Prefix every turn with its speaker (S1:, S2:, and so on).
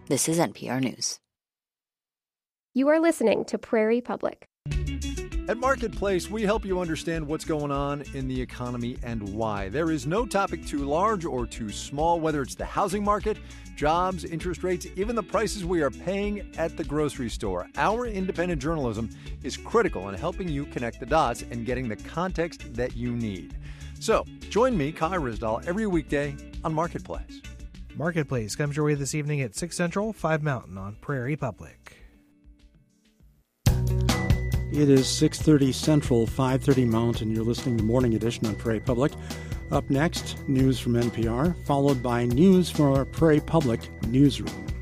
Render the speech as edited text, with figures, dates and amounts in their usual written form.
S1: This is NPR News.
S2: You are listening to Prairie Public.
S3: At Marketplace, we help you understand what's going on in the economy and why. There is no topic too large or too small, whether it's the housing market, jobs, interest rates, even the prices we are paying at the grocery store. Our independent journalism is critical in helping you connect the dots and getting the context that you need. So, join me, Kai Ryssdal, every weekday on Marketplace.
S4: Marketplace comes your way this evening at 6 Central, 5 Mountain on Prairie Public.
S5: It is 6:30 Central, 5:30 Mountain. You're listening to Morning Edition on Prairie Public. Up next, news from NPR, followed by news from our Prairie Public newsroom.